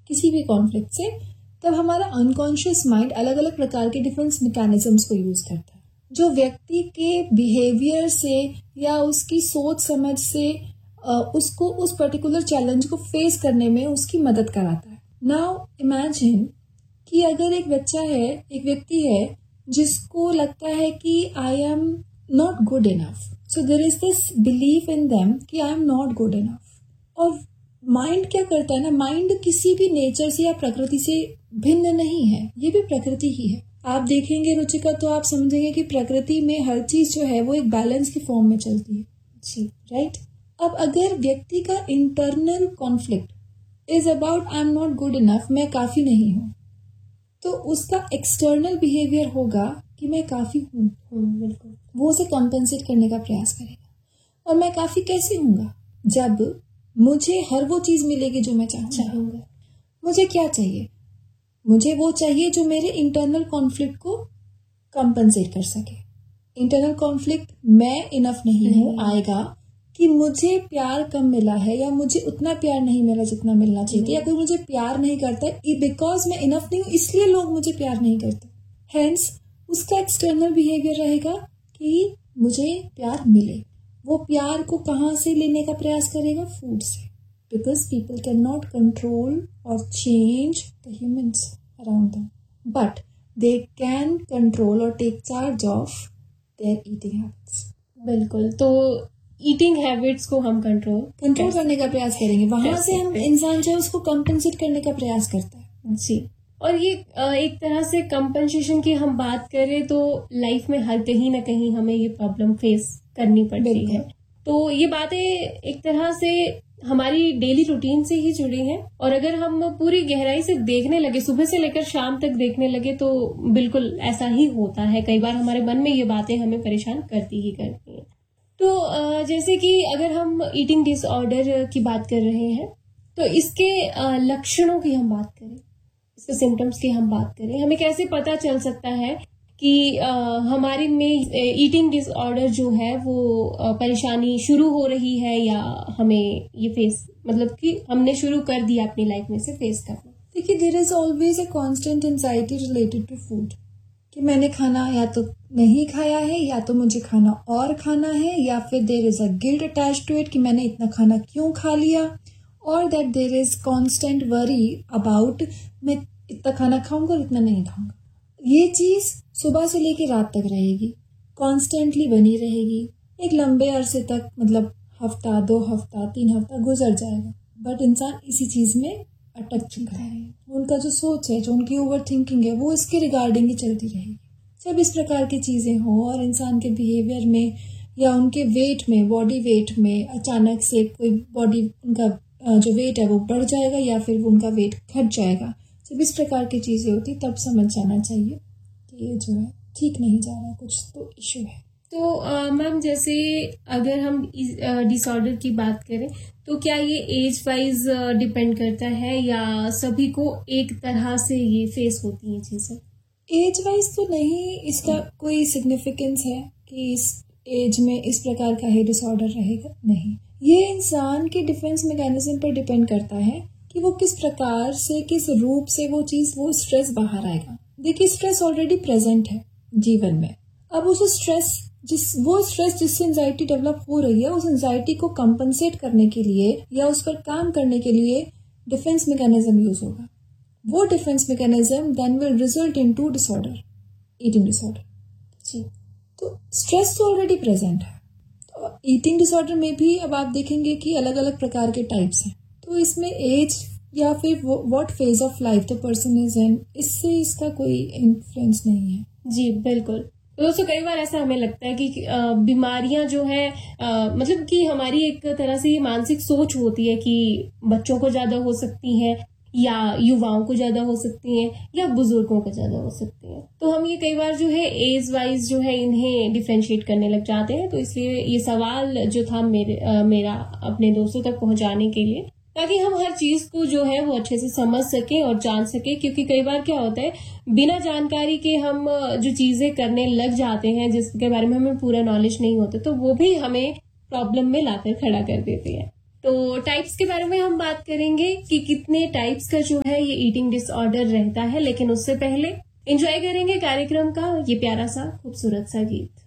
किसी भी कॉन्फ्लिक्ट से, तब हमारा अनकॉन्शियस माइंड अलग अलग प्रकार के डिफेंस मैकेनिज्म्स को यूज करता है, जो व्यक्ति के बिहेवियर से या उसकी सोच समझ से उसको उस पर्टिकुलर चैलेंज को फेस करने में उसकी मदद कराता है। नाउ इमेजिन कि अगर एक बच्चा है, एक व्यक्ति है जिसको लगता है कि I am not good enough, so there is this belief in them कि I am not good enough. और माइंड क्या करता है ना, माइंड किसी भी नेचर से या प्रकृति से भिन्न नहीं है, ये भी प्रकृति ही है। आप देखेंगे रुचिका तो आप समझेंगे कि प्रकृति में हर चीज जो है वो एक बैलेंस की फॉर्म में चलती है जी, राइट। अब अगर व्यक्ति का internal conflict is about I am not good enough, मैं काफी नहीं हूं, तो उसका एक्सटर्नल बिहेवियर होगा कि मैं काफी हूं। बिल्कुल, वो उसे कॉम्पेंसेट करने का प्रयास करेगा। और मैं काफी कैसे हूंगा, जब मुझे हर वो चीज मिलेगी जो मैं चाहूंगा। मुझे क्या चाहिए, मुझे वो चाहिए जो मेरे इंटरनल कॉन्फ्लिक्ट को कॉम्पेंसेट कर सके। इंटरनल कॉन्फ्लिक्ट मैं इनफ नहीं हूँ आएगा कि मुझे प्यार कम मिला है या मुझे उतना प्यार नहीं मिला जितना मिलना चाहिए, या कोई मुझे प्यार नहीं करता है बिकॉज मैं इनफ नहीं हूँ इसलिए लोग मुझे प्यार नहीं करते। हेंस उसका एक्सटर्नल बिहेवियर रहेगा कि मुझे प्यार मिले। वो प्यार को कहाँ से लेने का प्रयास करेगा, फूड से, because people can not control और change the humans around them, but they can control और take charge of their eating habits. बिल्कुल, तो ईटिंग हैबिट्स को हम कंट्रोल करने का प्रयास करेंगे, वहां से हम इंसान जो है उसको कंपनसेट करने का प्रयास करता है जी। और ये एक तरह से कंपनसेशन की हम बात करें तो लाइफ में हर कहीं ना कहीं हमें ये प्रॉब्लम फेस करनी पड़ती है। तो ये बातें एक तरह से हमारी डेली रूटीन से ही जुड़ी हैं, और अगर हम पूरी गहराई से देखने लगे, सुबह से लेकर शाम तक देखने लगे, तो बिल्कुल ऐसा ही होता है। कई बार हमारे मन में ये बातें हमें परेशान करती ही करती हैं। तो जैसे कि अगर हम ईटिंग डिसऑर्डर की बात कर रहे हैं, तो इसके लक्षणों की हम बात करें, इसके सिम्टम्स की हम बात करें, हमें कैसे पता चल सकता है कि हमारे में ईटिंग डिसऑर्डर जो है वो परेशानी शुरू हो रही है, या हमें ये फेस, मतलब कि हमने शुरू कर दिया अपनी लाइफ में से फेस करना। देखिए, there is always a constant anxiety related to food, कि मैंने खाना या तो नहीं खाया है, या तो मुझे खाना और खाना है, या फिर there is a guilt attached to it कि मैंने इतना खाना क्यों खा लिया, और that there is constant worry about मैं इतना खाना खाऊंगा और इतना नहीं खाऊंगा। ये चीज सुबह से लेकर रात तक रहेगी, कॉन्स्टेंटली बनी रहेगी, एक लंबे अरसे तक, मतलब हफ्ता, 2 हफ्ता, 3 हफ्ता गुजर जाएगा, बट इंसान इसी चीज में अटक चुका है। उनका जो सोच है, जो उनकी ओवर थिंकिंग है, वो इसके रिगार्डिंग ही चलती रहेगी। जब इस प्रकार की चीजें हो और इंसान के बिहेवियर में या उनके वेट में, बॉडी वेट में अचानक से कोई बॉडी, उनका जो वेट है वो बढ़ जाएगा या फिर उनका वेट घट जाएगा, जब इस प्रकार की चीजें होती तब समझ जाना चाहिए कि ये जो है ठीक नहीं जा रहा है, कुछ तो इश्यू है। तो मैम, जैसे अगर हम डिसऑर्डर की बात करें तो क्या ये एज वाइज डिपेंड करता है, या सभी को एक तरह से ये फेस होती है चीजें? एज वाइज तो नहीं, इसका कोई सिग्निफिकेंस है कि इस एज में इस प्रकार का ही डिसऑर्डर रहेगा, नहीं। ये इंसान के डिफेंस मैकेनिज्म पर डिपेंड करता है कि वो किस प्रकार से, किस रूप से वो चीज, वो स्ट्रेस बाहर आएगा। देखिए, स्ट्रेस ऑलरेडी प्रेजेंट है जीवन में, अब उस स्ट्रेस जिससे एंजाइटी डेवलप हो रही है, उस एंजाइटी को कंपनसेट करने के लिए या उस पर काम करने के लिए डिफेंस मैकेनिज्म यूज होगा। वो defence mechanism then will result into disorder, eating disorder जी। तो स्ट्रेस तो ऑलरेडी प्रेजेंट है। तो ईटिंग डिसऑर्डर में भी अब आप देखेंगे कि अलग अलग प्रकार के टाइप्स हैं, तो इसमें एज या फिर what phase of life the person is in, इससे इसका कोई इन्फ्लुएंस नहीं है जी। बिल्कुल। दोस्तों, कई बार ऐसा हमें लगता है कि बीमारियां जो है, मतलब कि हमारी एक तरह से ये मानसिक सोच होती है कि बच्चों को ज्यादा हो सकती है, या युवाओं को ज्यादा हो सकती हैं, या बुजुर्गों को ज्यादा हो सकती हैं। तो हम ये कई बार जो है एज वाइज जो है इन्हें डिफरेंशिएट करने लग जाते हैं। तो इसलिए ये सवाल जो था मेरा अपने दोस्तों तक पहुंचाने के लिए, ताकि हम हर चीज को जो है वो अच्छे से समझ सके और जान सके। क्योंकि कई बार क्या होता है, बिना जानकारी के हम जो चीजें करने लग जाते हैं जिसके बारे में हमें पूरा नॉलेज नहीं होता, तो वो भी हमें प्रॉब्लम में लाकर खड़ा कर देती है। तो टाइप्स के बारे में हम बात करेंगे कि कितने टाइप्स का जो है ये ईटिंग डिसऑर्डर रहता है, लेकिन उससे पहले एंजॉय करेंगे कार्यक्रम का ये प्यारा सा खूबसूरत सा गीत।